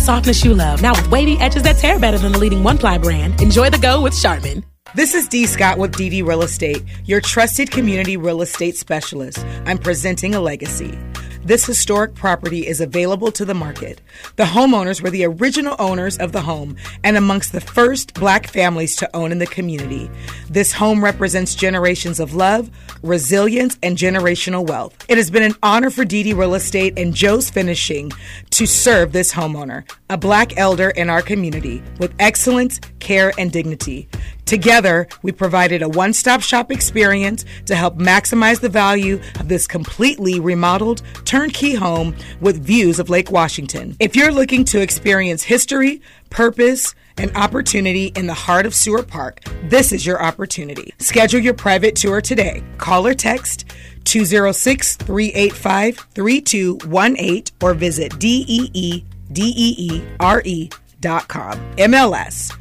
softness you love, now with wavy edges that tear better than the leading one-ply brand. Enjoy the go with Charmin. This is Dee Scott with DD Real Estate, your trusted community real estate specialist. I'm presenting a legacy. This historic property is available to the market. The homeowners were the original owners of the home and amongst the first Black families to own in the community. This home represents generations of love, resilience, and generational wealth. It has been an honor for DD Real Estate and Joe's Finishing to serve this homeowner, a Black elder in our community, with excellence, care, and dignity. Together, we provided a one-stop shop experience to help maximize the value of this completely remodeled, turnkey home with views of Lake Washington. If you're looking to experience history, purpose, and opportunity in the heart of Seward Park, this is your opportunity. Schedule your private tour today. Call or text 206-385-3218 or visit DEEDEERE.com. MLS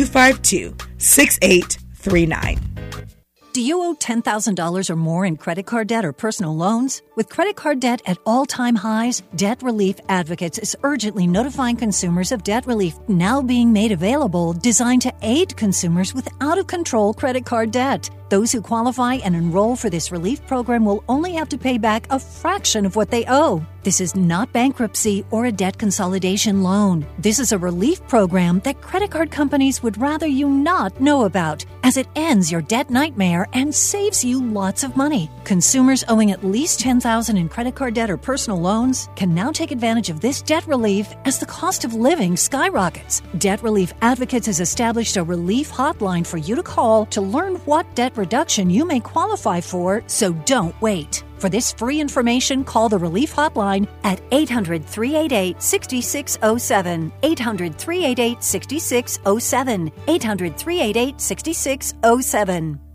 252-6839. Do you owe $10,000 or more in credit card debt or personal loans? With credit card debt at all-time highs, Debt Relief Advocates is urgently notifying consumers of debt relief now being made available, designed to aid consumers with out-of-control credit card debt. Those who qualify and enroll for this relief program will only have to pay back a fraction of what they owe. This is not bankruptcy or a debt consolidation loan. This is a relief program that credit card companies would rather you not know about, as it ends your debt nightmare and saves you lots of money. Consumers owing at least $10,000 in credit card debt or personal loans can now take advantage of this debt relief as the cost of living skyrockets. Debt Relief Advocates has established a relief hotline for you to call to learn what debt reduction you may qualify for, so don't wait. For this free information, call the Relief Hotline at 800-388-6607, 800-388-6607, 800-388-6607.